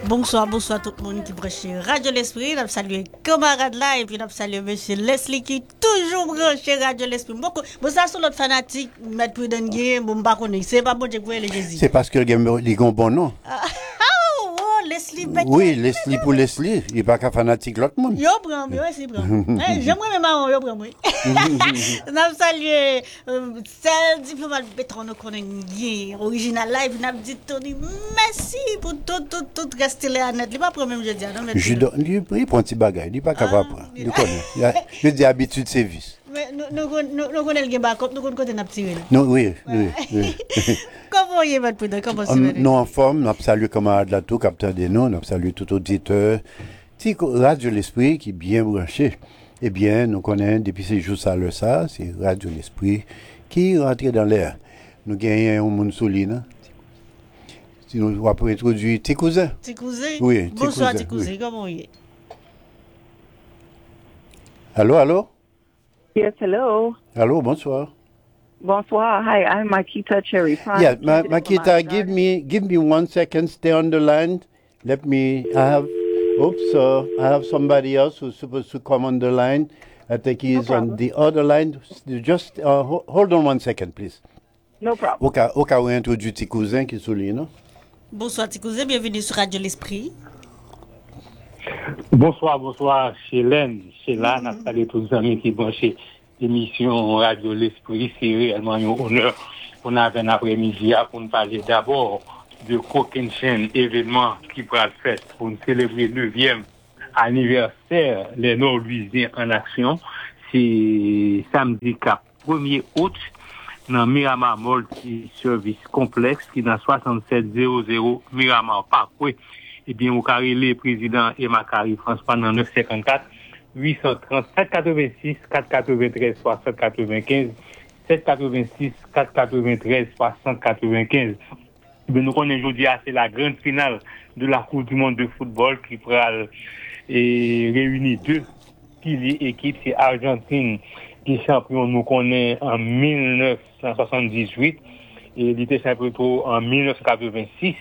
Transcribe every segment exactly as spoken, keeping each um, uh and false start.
Bonsoir, bonsoir tout le monde qui branche Radio L'Esprit. Nous saluons camarade là et puis nous saluons monsieur Leslie qui est toujours branché Radio L'Esprit. Bon, bon ça sur l'autre fanatique, mettre plus d'un game, bon pas connaître. C'est pas bon Dieu pour les Jésus. C'est parce que le game les gon bon nom. Oh, Leslie Becky. Oui, Leslie pour Leslie, il pas qu'un fanatique l'autre monde. Yo prends, yo c'est prend. J'aimerais même marron, yo prends moi. Nous saluons celle diplomate béton nous connaît bien original live, nous dit Tony merci pour tout tout tout rester là net. Il pas problème je dis non mais je donne il prend petit bagage, il pas capable prendre. Il connaît. Je dis habitude service. Mais nous nous nous connaît le game backup, nous connaît côté n'a tiré. Non oui, oui. Comment y est votre prudent comment c'est? Nous en forme, nous saluons camarade là tout capteur de nous, nous saluons tout auditeur. Ti Radio L'Esprit qui est bien branché. Eh bien, nous connaissons depuis ces jours ça le ça, c'est Radio L'Esprit qui rentre dans l'air. Nous gagnons un monde solide. Si nous va pour introduire tes cousins. Tes cousins? Oui, tes bonsoir tes cousins, oui. Comment y est? Allô, allô? Yes, hello. Allô, bonsoir. Bonsoir. Hi, I'm Makita Cherry Prime. Yeah, Ma- Makita, give me give me one second. Stay on the line. Let me. I have. Oops. Uh, I have somebody else who's supposed to come on the line. I think he's no on the other line. Just uh, ho- hold on one second, please. No problem. Au cas au cas où introduire tes cousins qui sont là, non? Bonsoir tes cousins, bienvenue sur Radio L'Esprit. Bonsoir, bonsoir, Chélène. Chélène, mm-hmm. À saluer tous les amis qui vont chez l'émission Radio L'Esprit. C'est réellement un honneur qu'on a un après-midi pour nous parler d'abord de Cockenchain, événement qui va être fait pour nous célébrer le neuvième anniversaire les Nord-Louisiens en action. C'est samedi premier août dans Miramar Multi-Service Complexe qui est dans soixante-sept cent Miramar Parkway. Eh bien, au carré, le président Emma Carrie France pendant neuf cent cinquante-quatre, huit cent trente, sept cent quatre-vingt-six, quatre cent quatre-vingt-treize, trois cent quatre-vingt-quinze, sept cent quatre-vingt-six, quatre cent quatre-vingt-treize, trois cent quatre-vingt-quinze. Eh bien, nous connaissons aujourd'hui, c'est la grande finale de la Coupe du monde de football qui pourra et réunir deux piliers équipes. C'est Argentine qui est champion, nous connaissons en dix-neuf cent soixante-dix-huit et il était champion en dix-neuf cent quatre-vingt-six.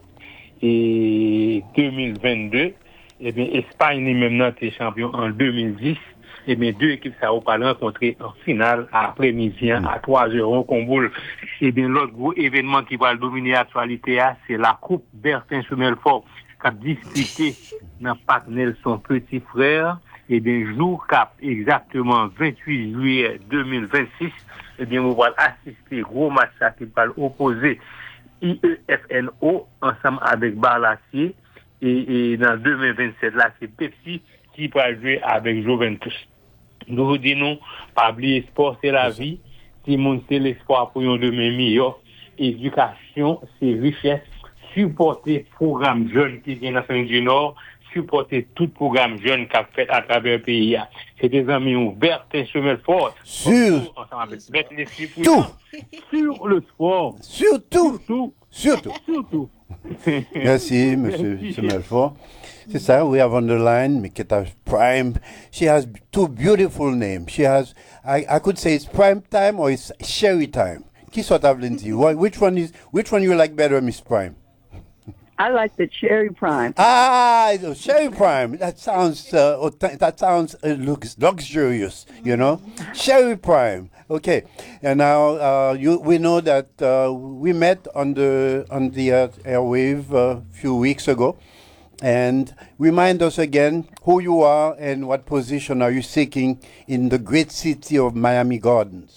Et deux mille vingt-deux, eh bien, Espagne lui-même était champion en deux mille dix. Eh bien, deux équipes ça va rencontrer en finale après-midi à trois heures au Comboul. Eh bien, l'autre gros événement qui va dominer l'actualité, c'est la Coupe Bertin Chemelfort qui a disputé dans Parc Nelson petit frère. Eh bien, jour cap exactement vingt-huit juillet deux mille vingt-six. Eh bien, on va assister gros match qui va opposer I E F N O ensemble avec Barlacier et, et dans deux mille vingt-sept là c'est Pepsi qui va jouer avec Juventus. Nous vous disons pas oublier sport c'est la vie, si mon c'est l'espoir pour un demain meilleur, éducation c'est richesse, supporter programme jeune qui vient d'Afrique du Nord, supporter tout programme jeune qu'a fait à travers le pays. C'est des amis ouverts, un chemin fort. Sur tout. Sur le sport. Surtout. Surtout. Surtout. Surtout. Merci, Monsieur Chemelfort. C'est ça, we have on the line Makita Prime. She has two beautiful names. She has, I, I could say it's prime time or it's sherry time. Qui sort of Lindsay? Which one is, which one you like better, Miss Prime? I like the Cherry Prime. Ah, the Cherry Prime. That sounds uh, that sounds uh, looks luxurious, you know. Cherry Prime. Okay. And now uh, you we know that uh, we met on the on the uh, airwave a few weeks ago, and remind us again who you are and what position are you seeking in the great city of Miami Gardens.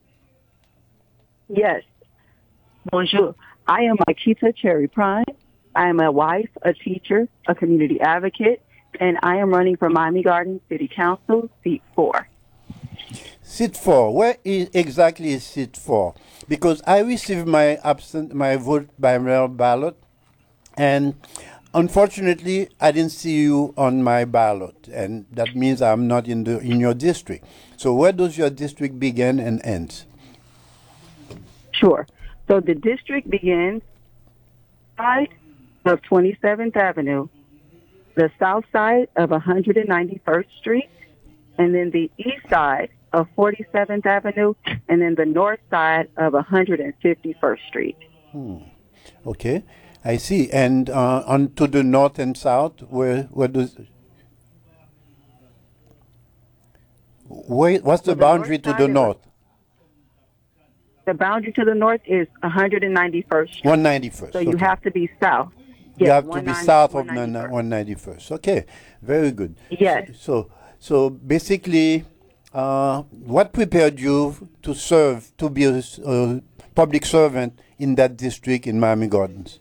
Yes. Bonjour. I am Makita Cherry Prime. I am a wife, a teacher, a community advocate, and I am running for Miami Gardens City Council, seat four. Seat four. Where is exactly is seat four? Because I received my absent my vote by mail ballot, and unfortunately, I didn't see you on my ballot, and that means I'm not in the in your district. So where does your district begin and end? Sure. So the district begins side of twenty-seventh Avenue, the south side of one hundred ninety-first Street, and then the east side of forty-seventh Avenue, and then the north side of one hundred fifty-first Street. Hmm. Okay. I see. And uh, on to the north and south, where where does where, what's the So the boundary north to side the is- north? The boundary to the north is one hundred ninety-first Street. one ninety-first. So you okay. have to be south. You Yes, have to be one ninety south of one ninety-first. one ninety-first. Okay, very good. Yes. So, so basically, uh, what prepared you to serve, to be a s- a public servant in that district in Miami Gardens?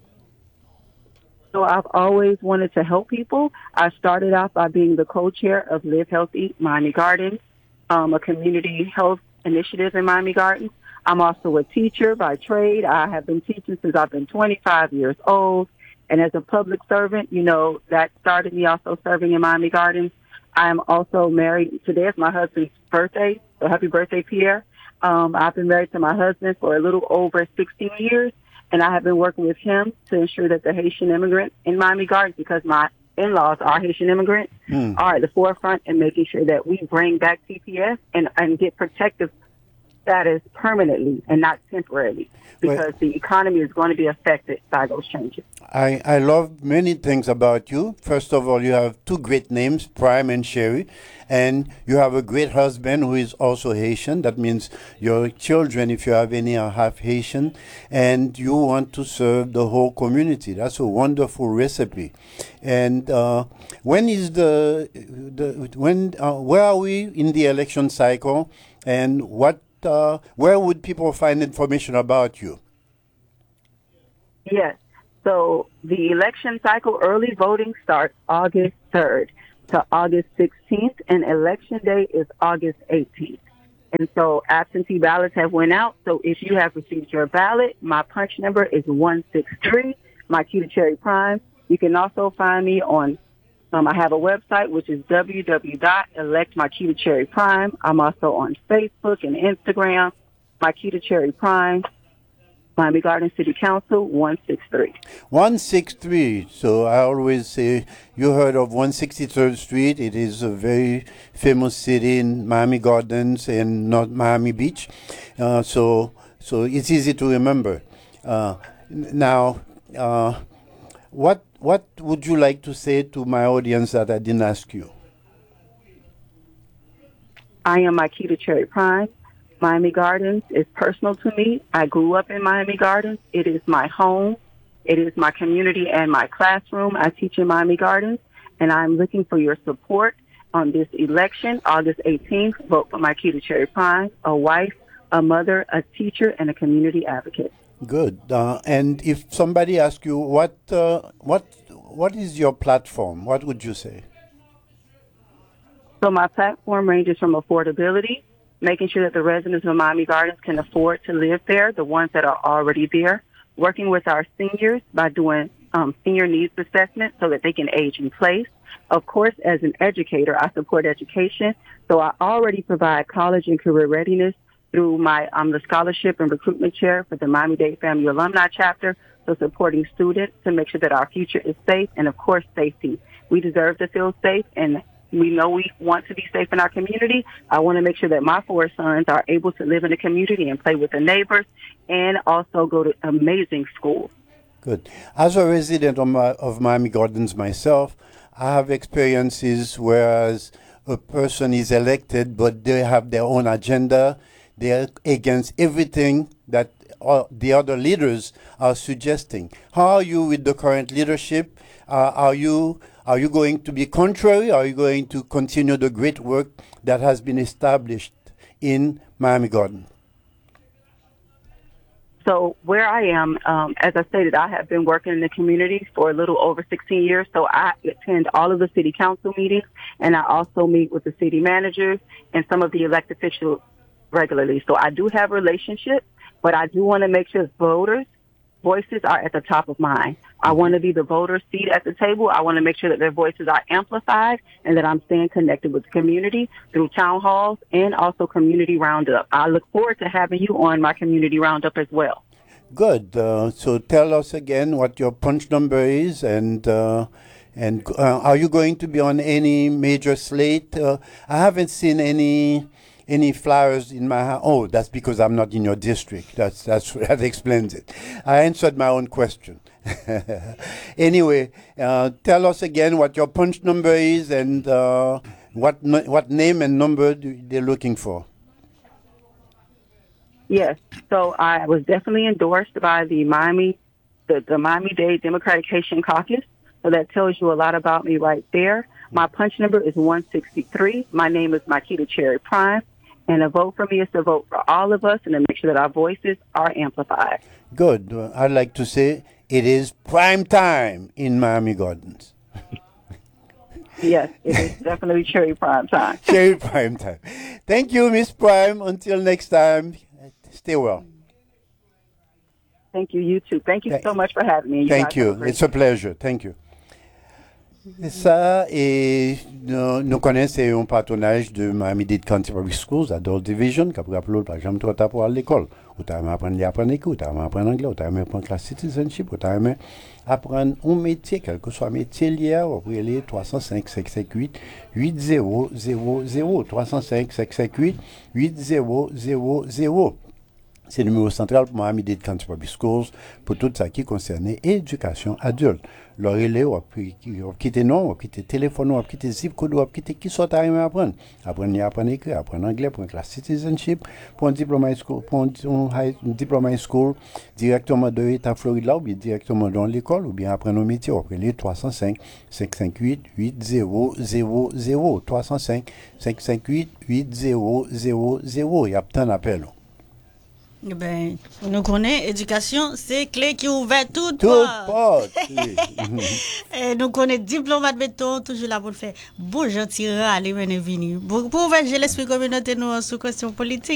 So I've always wanted to help people. I started off by being the co-chair of Live Healthy Miami Gardens, um, a community health initiative in Miami Gardens. I'm also a teacher by trade. I have been teaching since I've been twenty-five years old. And as a public servant, you know, that started me also serving in Miami Gardens. I am also married. Today is my husband's birthday, so happy birthday, Pierre. Um, I've been married to my husband for a little over sixteen years, and I have been working with him to ensure that the Haitian immigrants in Miami Gardens, because my in-laws are Haitian immigrants, Hmm. are at the forefront in making sure that we bring back T P S and, and get protective status permanently and not temporarily, because Well- the economy is going to be affected by those changes. I, I love many things about you. First of all, you have two great names, Prime and Sherry, and you have a great husband who is also Haitian. That means your children, if you have any, are half Haitian, and you want to serve the whole community. That's a wonderful recipe. And uh, when is the the when uh, where are we in the election cycle, and what uh, where would people find information about you? Yes. So the election cycle, early voting starts August third to August sixteenth, and election day is August eighteenth. And so absentee ballots have went out. So if you have received your ballot, my punch number is one six three, my Cuda Cherry Prime. You can also find me on, um, I have a website, which is w w w dot elect my Cuda Cherry Prime. I'm also on Facebook and Instagram, my Cuda Cherry Prime. Miami Gardens City Council, one six three. one sixty-three. So I always say, you heard of one sixty-third Street. It is a very famous city in Miami Gardens and not Miami Beach. Uh, so so it's easy to remember. Uh, n- now, uh, what what would you like to say to my audience that I didn't ask you? I am Makita Cherry Prime. Miami Gardens is personal to me. I grew up in Miami Gardens. It is my home. It is my community and my classroom. I teach in Miami Gardens, and I'm looking for your support on this election, August eighteenth. Vote for Makita Cherry Prime, a wife, a mother, a teacher, and a community advocate. Good. Uh, and if somebody asks you what uh, what what is your platform, what would you say? So my platform ranges from affordability, making sure that the residents of Miami Gardens can afford to live there, the ones that are already there, working with our seniors by doing um, senior needs assessment so that they can age in place. Of course, as an educator, I support education, so I already provide college and career readiness through my um, the scholarship and recruitment chair for the Miami-Dade Family Alumni Chapter, so supporting students to make sure that our future is safe, and of course, safety. We deserve to feel safe, and we know we want to be safe in our community. I want to make sure that my four sons are able to live in the community and play with the neighbors and also go to amazing schools. Good. As a resident of, my, of Miami Gardens myself, I have experiences whereas a person is elected, but they have their own agenda. They're against everything that all the other leaders are suggesting. How are you with the current leadership? Uh, are you are you going to be contrary? Are you going to continue the great work that has been established in Miami Gardens? So where I am, um, as I stated, I have been working in the community for a little over sixteen years. So I attend all of the city council meetings, and I also meet with the city managers and some of the elected officials regularly. So I do have relationships, but I do want to make sure voters' voices are at the top of mind. I want to be the voter's seat at the table. I want to make sure that their voices are amplified and that I'm staying connected with the community through town halls and also community roundup. I look forward to having you on my community roundup as well. Good. Uh, so tell us again what your punch number is, and uh, and uh, are you going to be on any major slate? Uh, I haven't seen any any flyers in my house. Oh, that's because I'm not in your district. That's that's that explains it. I answered my own question. Anyway, uh, tell us again what your punch number is and uh, what n- what name and number do they're looking for. Yes. So I was definitely endorsed by the Miami, the, the Miami-Dade Democratic Haitian Caucus. So that tells you a lot about me right there. My punch number is one sixty-three. My name is Makita Cherry Prime. And a vote for me is to vote for all of us and to make sure that our voices are amplified. Good. Uh, I'd like to say it is prime time in Miami Gardens. Yes, it is definitely Cherry Prime time. Cherry Prime time. Thank you, Miss Prime. Until next time, stay well. Thank you, you too. Thank you so much for having me. Thank you. It's a pleasure. Thank you. Ça, et nous, nous connaissons un patronage de Miami-Dade County Public Schools, Adult Division, qui a rappelé par exemple, toi, tu pour aller à l'école. Ou tu as appris à apprendre l'école, tu as apprendre anglais, ou tu as apprendre la citizenship, ou tu as apprendre un métier, quel que soit le métier lié, ou après les trois cent cinq, cinq cent cinquante-huit, huit zéro zéro zéro, trois cent cinq, cinq cent cinquante-huit, huit zéro zéro zéro. C'est le numéro central pour Miami-Dade County Public Schools pour tout ça qui concerne l'éducation adulte. Le relais, on va quitter nom, on va quitter téléphone, on va quitter zip code, on va quitter qui soit à apprendre. Apprendre à apprendre à écrire, apprendre anglais pour la citizenship, pour un diplôme high school, pour un diplôme high school directement de l'État Floride là, ou bien directement dans l'école, ou bien apprendre un métier. Après les trois cent cinq, cinq cent cinquante-huit, huit zéro zéro zéro, trois cent cinq, cinq cent cinquante-huit, huit zéro zéro zéro. Il y a plein d'appels. Ben, nous connaissons l'éducation, c'est clé qui ouvre toute Toute porte. porte. Et nous connaissons diplomate béton, toujours là pour le faire. Bon, gentil, allez, venez, venir. Pour ouvrir l'esprit communautaire, nous, sous question politique.